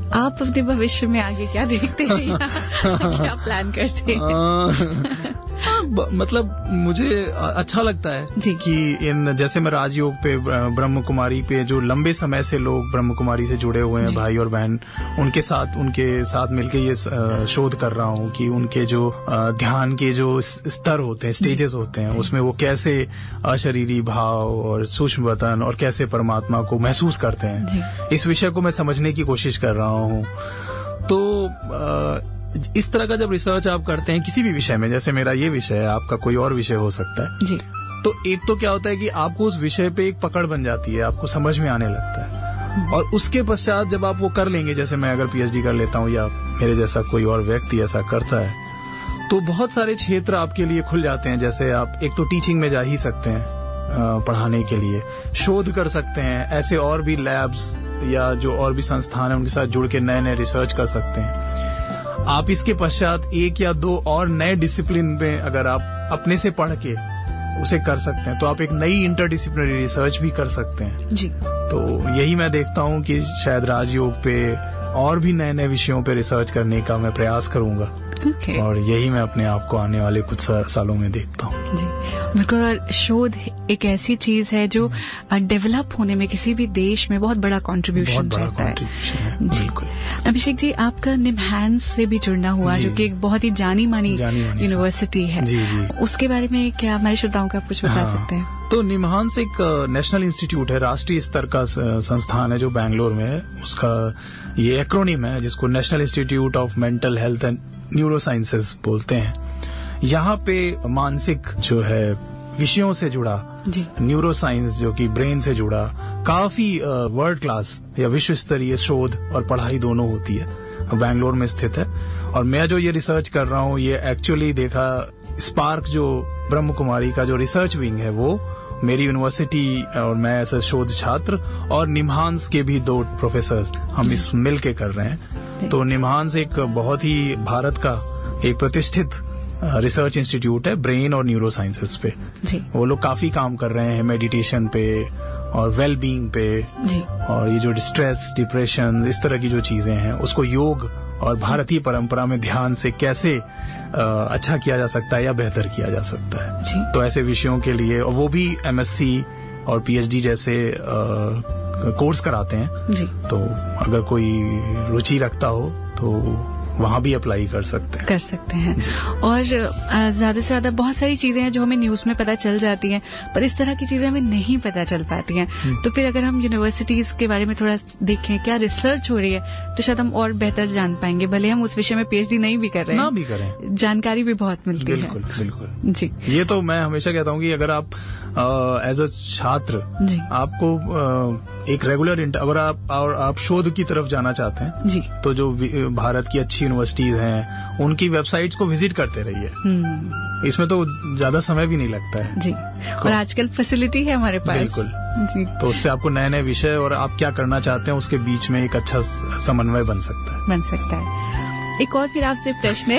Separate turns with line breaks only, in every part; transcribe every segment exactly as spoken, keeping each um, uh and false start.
आप अपने भविष्य में आगे क्या देखते हैं या क्या प्लान करते हैं?
मतलब मुझे अच्छा लगता है
जी।
कि इन जैसे मैं राजयोग पे, ब्रह्म कुमारी पे जो लंबे समय से लोग ब्रह्म कुमारी से जुड़े हुए हैं, भाई और बहन, उनके साथ उनके साथ मिलके ये शोध कर रहा हूँ कि उनके जो ध्यान के जो स्तर होते हैं, स्टेजेस होते हैं, उसमें वो कैसे अशरीरी भाव और सूक्ष्म वतन और कैसे परमात्मा को महसूस करते हैं, इस विषय को मैं समझने की कोशिश कर रहा हूँ। तो आ, इस तरह का जब रिसर्च आप करते हैं किसी भी विषय में, जैसे मेरा ये विषय है, आपका कोई और विषय हो सकता है
जी,
तो एक तो क्या होता है कि आपको उस विषय पे एक पकड़ बन जाती है, आपको समझ में आने लगता है, और उसके पश्चात जब आप वो कर लेंगे, जैसे मैं अगर पीएचडी कर लेता हूँ या मेरे जैसा कोई और व्यक्ति ऐसा करता है, तो बहुत सारे क्षेत्र आपके लिए खुल जाते हैं। जैसे आप एक तो टीचिंग में जा ही सकते हैं, पढ़ाने के लिए शोध कर सकते हैं, ऐसे और भी लैब्स या जो और भी संस्थान है उनके साथ जुड़ के नए नए रिसर्च कर सकते हैं। आप इसके पश्चात एक या दो और नए डिसिप्लिन में अगर आप अपने से पढ़ के उसे कर सकते हैं, तो आप एक नई इंटरडिसिप्लिनरी रिसर्च भी कर सकते हैं
जी।
तो यही मैं देखता हूँ कि शायद राजयोग पे और भी नए नए विषयों पे रिसर्च करने का मैं प्रयास करूंगा।
Okay.
और यही मैं अपने आप को आने वाले कुछ सालों में देखता हूँ
जी। बिल्कुल, शोध एक ऐसी चीज है जो डेवलप होने में किसी भी देश में बहुत बड़ा कंट्रीब्यूशन रहता है,
है। बिल्कुल।
अभिषेक जी, आपका निमहांस से भी जुड़ना हुआ, जो कि एक बहुत ही जानी मानी यूनिवर्सिटी है,
जी जी।
उसके बारे में क्या हमारे श्रोताओं को आप कुछ बता हाँ। सकते हैं?
तो निमहांस एक नेशनल इंस्टीट्यूट है, राष्ट्रीय स्तर का संस्थान है जो बैंगलोर में है। उसका ये एक्रोनिम है जिसको national institute of mental health and neuro sciences बोलते हैं। यहाँ पे मानसिक जो है विषयों से जुड़ा, न्यूरो साइंस जो कि ब्रेन से जुड़ा, काफी वर्ल्ड क्लास या विश्व स्तरीय शोध और पढ़ाई दोनों होती है, बैंगलोर में स्थित है। और मैं जो ये रिसर्च कर रहा हूँ, ये एक्चुअली देखा स्पार्क जो ब्रह्म कुमारी का जो रिसर्च विंग है, वो मेरी यूनिवर्सिटी और मैं ऐसे शोध छात्र और निमहांस के भी दो प्रोफेसर हम इस मिल के कर रहे हैं। तो निमहांस एक बहुत ही भारत का एक प्रतिष्ठित रिसर्च इंस्टीट्यूट है ब्रेन और न्यूरो साइंसेस पे। जी। वो लोग काफी काम कर रहे हैं मेडिटेशन पे और वेल बीइंग पे जी। और ये जो स्ट्रेस, डिप्रेशन, इस तरह की जो चीजें हैं उसको योग और भारतीय परंपरा में ध्यान से कैसे आ, अच्छा किया जा सकता है या बेहतर किया जा सकता है जी। तो ऐसे विषयों के लिए, और वो भी एमएससी और पीएचडी जैसे आ, कोर्स कराते हैं जी। तो अगर कोई रुचि रखता हो तो वहाँ भी अप्लाई कर सकते हैं
कर सकते हैं। और ज्यादा से ज्यादा बहुत सारी चीजें हैं जो हमें न्यूज में पता चल जाती हैं, पर इस तरह की चीजें हमें नहीं पता चल पाती हैं। तो फिर अगर हम यूनिवर्सिटीज के बारे में थोड़ा देखें, क्या रिसर्च हो रही है, तो शायद हम और बेहतर जान पाएंगे। भले हम उस विषय में पीएचडी नहीं भी कर रहे हैं,
ना भी करें,
जानकारी भी बहुत मिलती है।
बिल्कुल बिल्कुल
जी।
ये तो मैं हमेशा कहता हूँ कि अगर आप एज अ छात्र आपको आ, एक रेगुलर अगर आप और आप शोध की तरफ जाना चाहते हैं जी, तो जो भारत की अच्छी यूनिवर्सिटीज हैं उनकी वेबसाइट्स को विजिट करते रहिए। इसमें तो ज्यादा समय भी नहीं लगता है जी,
और आजकल फैसिलिटी है हमारे पास।
बिल्कुल जी। तो उससे आपको नए नए विषय और आप क्या करना चाहते हैं उसके बीच में एक अच्छा समन्वय बन सकता है
बन सकता है एक और फिर आपसे प्रश्न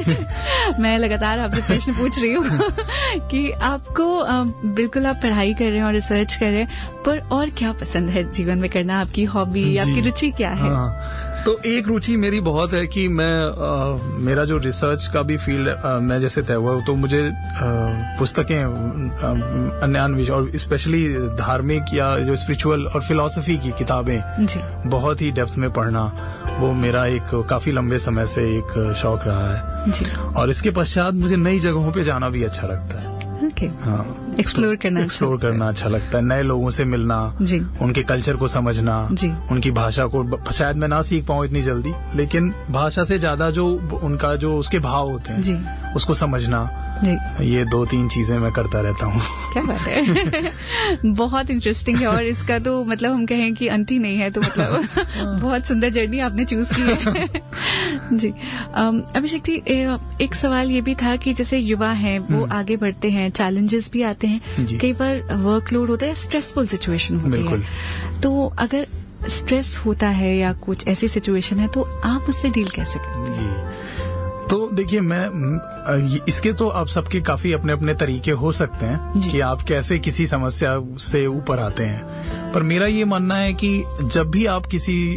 है मैं लगातार आपसे प्रश्न पूछ रही हूँ कि आपको बिल्कुल आप पढ़ाई कर रहे हैं और रिसर्च कर रहे हैं, पर और क्या पसंद है जीवन में करना? आपकी हॉबी, आपकी रुचि क्या है?
हाँ। तो एक रुचि मेरी बहुत है कि मैं आ, मेरा जो रिसर्च का भी फील्ड आ, मैं जैसे तय हुआ, तो मुझे पुस्तकें अन्य अन्य विषय और स्पेशली धार्मिक या जो स्पिरिचुअल और फिलॉसफी की किताबें बहुत ही डेप्थ में पढ़ना, वो मेरा एक काफी लंबे समय से एक शौक रहा है जी। और इसके पश्चात मुझे नई जगहों पे जाना भी अच्छा लगता है।
Okay.
हाँ,
एक्सप्लोर करना
एक्सप्लोर अच्छा करना अच्छा लगता है, नए लोगों से मिलना जी। उनके कल्चर को समझना जी। उनकी भाषा को शायद मैं ना सीख पाऊँ इतनी जल्दी, लेकिन भाषा से ज्यादा जो उनका जो उसके भाव होते हैं जी। उसको समझना जी। ये दो तीन चीजें मैं करता रहता हूँ।
क्या बात है बहुत इंटरेस्टिंग है, और इसका तो मतलब हम कहें कि अंत ही नहीं है, तो मतलब बहुत सुंदर जर्नी आपने चूज की है जी। अभिषेक जी, एक सवाल ये भी था कि जैसे युवा हैं वो आगे बढ़ते हैं, चैलेंजेस भी आते हैं, कई बार वर्कलोड होता है, स्ट्रेसफुल सिचुएशन होती है, तो अगर स्ट्रेस होता है या कुछ ऐसी सिचुएशन है तो आप उससे डील कैसे करते हैं?
तो देखिए, मैं इसके तो आप सबके काफी अपने अपने तरीके हो सकते हैं कि आप कैसे किसी समस्या से ऊपर आते हैं, पर मेरा ये मानना है कि जब भी आप किसी